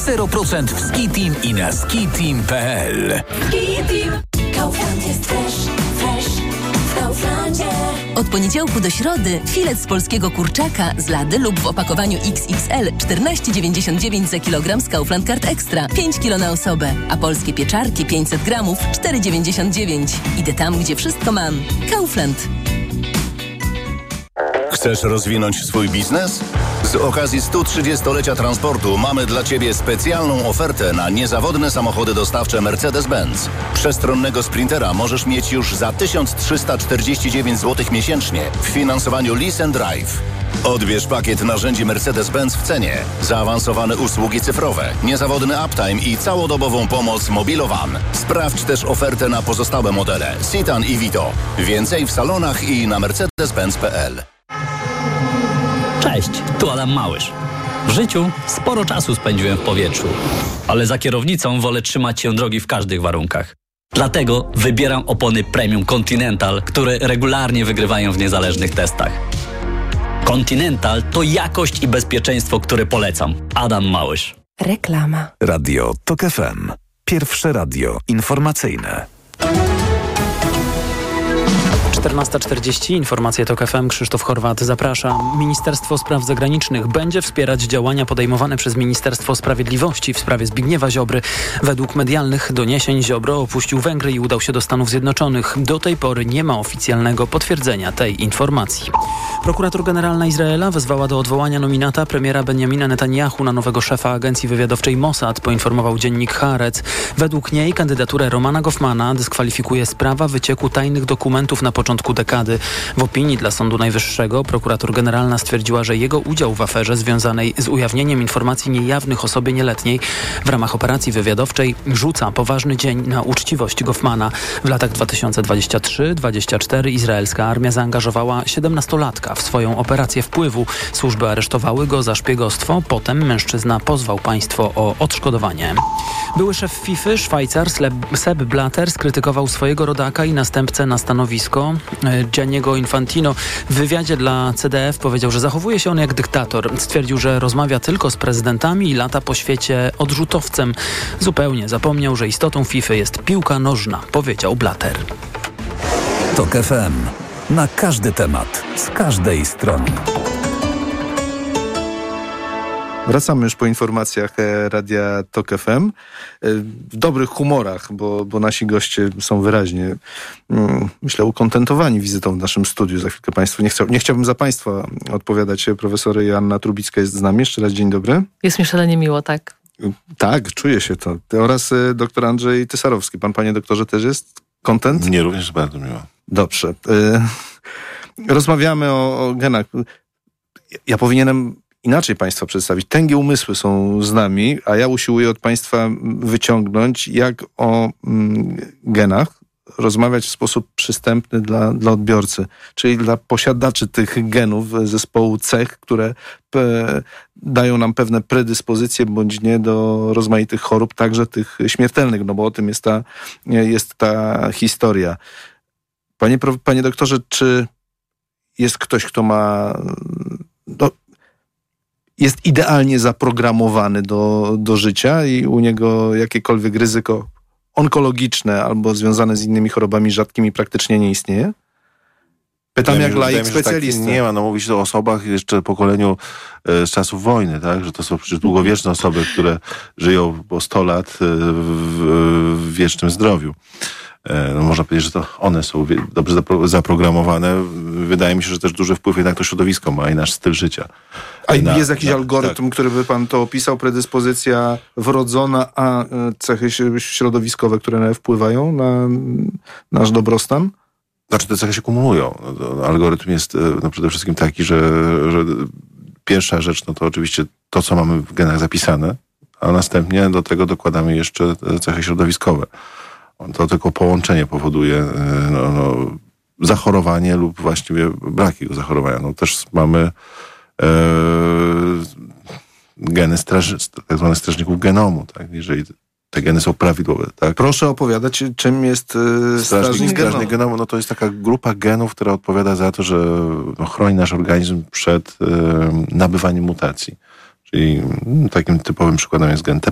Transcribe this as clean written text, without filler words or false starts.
0% w Ski-Team i na skiteam.pl. Ski-Team. Kaufland jest fresh w Kauflandzie. Od poniedziałku do środy filet z polskiego kurczaka z lady lub w opakowaniu XXL 14,99 za kilogram z Kaufland Card Extra. 5 kg na osobę. A polskie pieczarki 500 gramów 4,99. Idę tam, gdzie wszystko mam. Kaufland. Chcesz rozwinąć swój biznes? Z okazji 130-lecia transportu mamy dla Ciebie specjalną ofertę na niezawodne samochody dostawcze Mercedes-Benz. Przestronnego Sprintera możesz mieć już za 1349 zł miesięcznie w finansowaniu Lease and Drive. Odbierz pakiet narzędzi Mercedes-Benz w cenie, zaawansowane usługi cyfrowe, niezawodny uptime i całodobową pomoc Mobilowan. Sprawdź też ofertę na pozostałe modele Citan i Vito. Więcej w salonach i na mercedes-benz.pl. Cześć, tu Adam Małysz. W życiu sporo czasu spędziłem w powietrzu, ale za kierownicą wolę trzymać się drogi w każdych warunkach. Dlatego wybieram opony Premium Continental, które regularnie wygrywają w niezależnych testach. Continental to jakość i bezpieczeństwo, które polecam. Adam Małysz. Reklama. Radio TOK FM. Pierwsze radio informacyjne. 14:40. Informacje TOK FM. Krzysztof Horwat, zapraszam. Ministerstwo Spraw Zagranicznych będzie wspierać działania podejmowane przez Ministerstwo Sprawiedliwości w sprawie Zbigniewa Ziobry. Według medialnych doniesień Ziobro opuścił Węgry i udał się do Stanów Zjednoczonych. Do tej pory nie ma oficjalnego potwierdzenia tej informacji. Prokurator Generalna Izraela wezwała do odwołania nominata premiera Benjamina Netanyahu na nowego szefa agencji wywiadowczej Mossad, poinformował dziennik Haaretz. Według niej kandydaturę Romana Goffmana dyskwalifikuje sprawa wycieku tajnych dokumentów na początku dekady. W opinii dla Sądu Najwyższego prokurator generalna stwierdziła, że jego udział w aferze związanej z ujawnieniem informacji niejawnych osobie nieletniej w ramach operacji wywiadowczej rzuca poważny dzień na uczciwość Goffmana. W latach 2023-2024 izraelska armia zaangażowała 17-latka w swoją operację wpływu. Służby aresztowały go za szpiegostwo. Potem mężczyzna pozwał państwo o odszkodowanie. Były szef FIFA, Szwajcar Sepp Blatter skrytykował swojego rodaka i następcę na stanowisko Gianniego Infantino. W wywiadzie dla CDF powiedział, że zachowuje się on jak dyktator. Stwierdził, że rozmawia tylko z prezydentami i lata po świecie odrzutowcem. Zupełnie zapomniał, że istotą FIFA jest piłka nożna, powiedział Blatter. TOK FM. Na każdy temat, z każdej strony. Wracamy już po informacjach Radia TOK FM. W dobrych humorach, bo nasi goście są wyraźnie, myślę, ukontentowani wizytą w naszym studiu. Za chwilkę Państwu nie chciałbym za Państwa odpowiadać. Profesor Joanna Trubicka jest z nami. Jeszcze raz dzień dobry. Jest mi szalenie miło, tak. Tak, czuję się to. Oraz doktor Andrzej Tysarowski. Pan, panie doktorze, też jest kontent? Mnie również bardzo miło. Dobrze. Rozmawiamy o genach. Ja powinienem inaczej Państwa przedstawić. Tęgie umysły są z nami, a ja usiłuję od Państwa wyciągnąć, jak o genach rozmawiać w sposób przystępny dla odbiorcy, czyli dla posiadaczy tych genów, zespołu cech, które dają nam pewne predyspozycje bądź nie do rozmaitych chorób, także tych śmiertelnych, no bo o tym jest ta historia. Panie doktorze, czy jest ktoś, kto ma... jest idealnie zaprogramowany do życia i u niego jakiekolwiek ryzyko onkologiczne albo związane z innymi chorobami rzadkimi praktycznie nie istnieje? Pytam jak laik specjalista. Tak nie ma, mówi się o osobach jeszcze pokoleniu z czasów wojny, tak? Że to są przecież długowieczne osoby, które żyją po 100 lat w wiecznym zdrowiu. No można powiedzieć, że to one są dobrze zaprogramowane. Wydaje mi się, że też duży wpływ jednak to środowisko ma i nasz styl życia. A jest jakiś algorytm, który by pan to opisał? Predyspozycja wrodzona, a cechy środowiskowe, które wpływają na nasz dobrostan? Znaczy te cechy się kumulują. Algorytm jest przede wszystkim taki, że pierwsza rzecz to oczywiście to, co mamy w genach zapisane, a następnie do tego dokładamy jeszcze cechy środowiskowe. To tylko połączenie powoduje zachorowanie lub właściwie brak jego zachorowania. Też mamy geny tak zwane strażników genomu, tak? Jeżeli te geny są prawidłowe. Tak? Proszę opowiadać, czym jest strażnik genomu. No to jest taka grupa genów, która odpowiada za to, że chroni nasz organizm przed nabywaniem mutacji. Czyli takim typowym przykładem jest gen